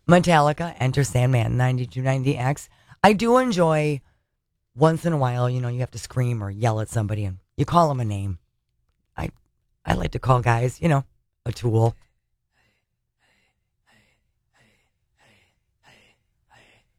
Metallica, Enter Sandman, 9290X. I do enjoy once in a while, you have to scream or yell at somebody and you call them a name. I like to call guys, a tool.